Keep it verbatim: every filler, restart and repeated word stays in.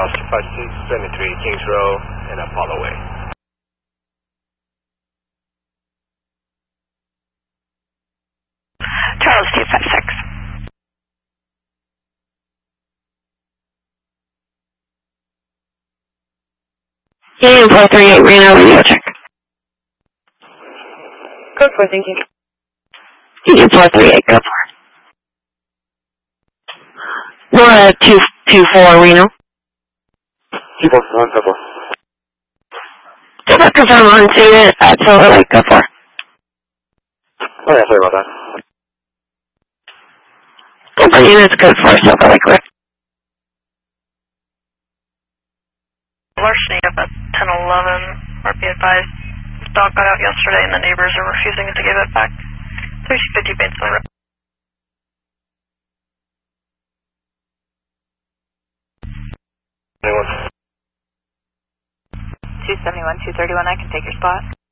Charles two five six seventy-three Kings Row and Apollo Way. Charles two five six. Union four three eight, Reno, radio check. Code four, thank you. Union four three eight, go for it. Nora two two four, Reno. two four one, go for. Just have to confirm on unit at Silver Lake, go for. Oh yeah, sorry about that. Silver units, code four, Silver Lake, Rick. Larceny up at ten eleven, or be advised, this dog got out yesterday and the neighbors are refusing to give it back. thirty fifty Bateson Road. two seventy-one, two thirty-one, I can take your spot.